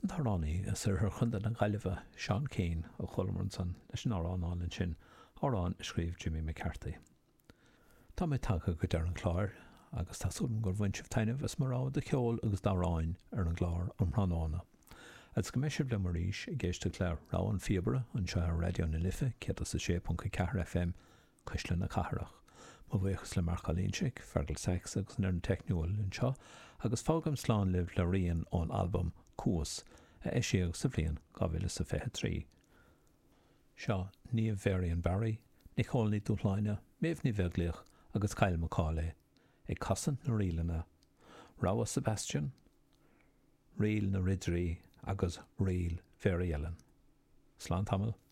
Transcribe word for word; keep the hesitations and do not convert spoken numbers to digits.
an tarránaí is ar chunda an gaiileh Sean Keane ó Chulmarn san leis an árán sin árán scríomh Jimmy McCarthy. Tá mé take go dear an chláir agus tásúm gur bhaintseh taineh is marrá de ceol agus dáráin ar an gláir an Thránána. Als go meisih le maríis i ggéiste léir rá an fíobre an seo ar radio na Lifa céad sa sé punt ceathair F M Cuisle na Catharach. Má bhuichas le marchalínseach fergal sex agus nar an techniúil an seo agus fágam sláán libh le rion ón albumm Cuas a eisiíoh sa bhliain dhá mhíle sa fiche trí. Seo Niamh Varian Barry, Nicole ní dúchláine, Maeve ní bheaglaoch agus Kyle McCauley, ag casan na rialana, Rawa Sebastian, Rial na Ridrí agus Rial Very Ellen. Slán tamil.